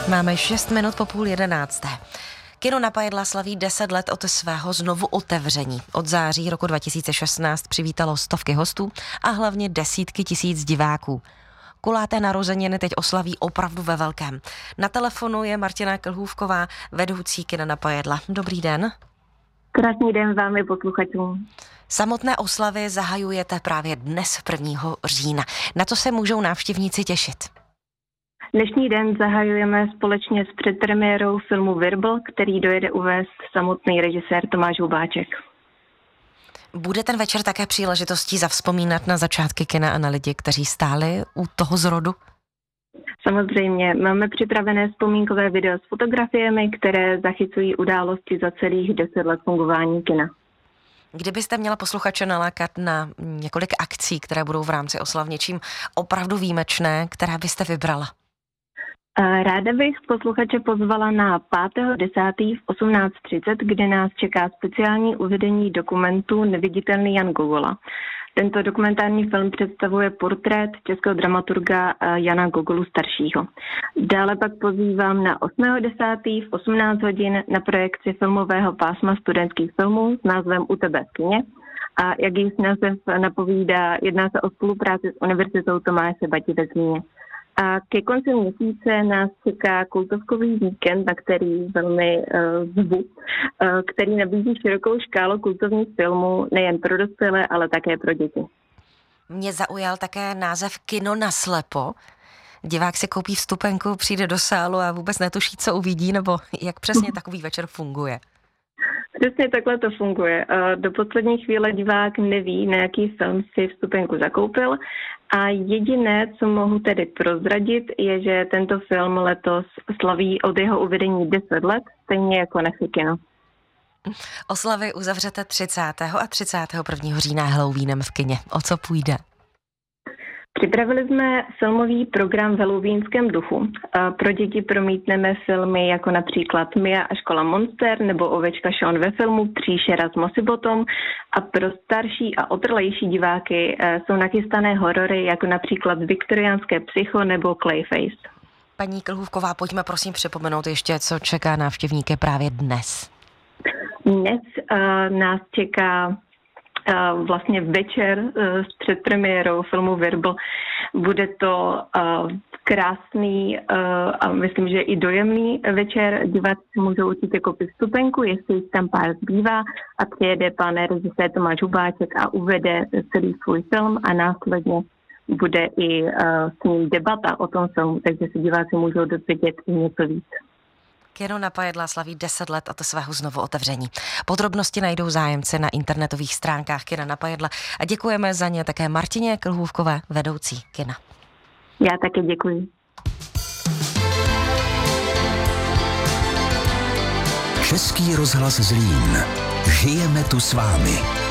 Máme 6 minut po 10:30. Kino Napajedla slaví 10 let od svého znovu otevření. Od září roku 2016 přivítalo stovky hostů a hlavně desítky tisíc diváků. Kulaté narozeniny teď oslaví opravdu ve velkém. Na telefonu je Martina Klhůvková, vedoucí Kina Napajedla. Dobrý den. Krásný den vám i posluchačům. Samotné oslavy zahajujete právě dnes 1. října. Na co se můžou návštěvníci těšit? Dnešní den zahajujeme společně s předpremiérou filmu Virbl, který dojede uvést samotný režisér Tomáš Hubáček. Bude ten večer také příležitostí zavzpomínat na začátky kina a na lidi, kteří stáli u toho zrodu? Samozřejmě, máme připravené vzpomínkové video s fotografiemi, které zachycují události za celých 10 let fungování kina. Kdybyste měla posluchače nalákat na několik akcí, které budou v rámci oslav něčím opravdu výjimečné, které byste vybrala? Ráda bych posluchače pozvala na 5.10. v 18:30, kde nás čeká speciální uvedení dokumentu Neviditelný Jan Gogola. Tento dokumentární film představuje portrét českého dramaturga Jana Gogolu staršího. Dále pak pozývám na 8.10. v 18 hodin na projekci filmového pásma studentských filmů s názvem U tebe v kině. A jak již název napovídá, jedná se o spolupráci s Univerzitou Tomáše Bati ve Zlíně. A ke konci měsíce nás čeká kultovkový víkend, na který velmi zvu, který nabízí širokou škálu kultovních filmů nejen pro dospělé, ale také pro děti. Mě zaujal také název Kino naslepo. Divák si koupí vstupenku, přijde do sálu a vůbec netuší, co uvidí, nebo jak přesně takový večer funguje? Přesně takhle to funguje. Do poslední chvíle divák neví, na jaký film si vstupenku zakoupil, a jediné, co mohu tedy prozradit, je, že tento film letos slaví od jeho uvedení 10 let, stejně jako naše kino. Oslavy uzavřete 30. a 31. října Halloweenem v kině. O co půjde? Připravili jsme filmový program v halloweenském duchu. Pro děti promítneme filmy jako například Mia a škola monster nebo Ovečka Sean ve filmu Příšera s Mosibotom, a pro starší a otrlejší diváky jsou nachystané horory jako například Viktoriánské psycho nebo Clayface. Paní Klhůvková, pojďme prosím připomenout ještě, co čeká návštěvníky právě dnes. Dnes nás čeká vlastně večer s předpremiérou filmu Virbl. Bude to krásný a myslím, že i dojemný večer. Diváci si můžou určitě koupit vstupenku, jestli jich tam pár zbývá, a přijede pan režisér Tomáš Hubáček a uvede celý svůj film a následně bude i s ním debata o tom filmu, takže si diváci můžou dozvědět i něco víc. Kino Napajedla slaví 10 let od svého znovu otevření. Podrobnosti najdou zájemci na internetových stránkách Kina Napajedla a děkujeme za ně také Martině Klhůvkové, vedoucí kina. Já také děkuji. Český rozhlas Zlín. Žijeme tu s vámi.